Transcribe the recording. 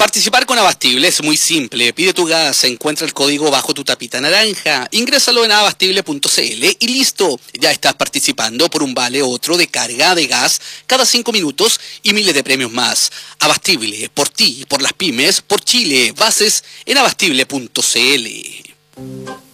Participar con Abastible es muy simple. Pide tu gas, encuentra el código bajo tu tapita naranja, ingrésalo en abastible.cl y listo. Ya estás participando por un vale otro de carga de gas cada 5 minutos y miles de premios más. Abastible, por ti, por las pymes, por Chile. Bases en abastible.cl.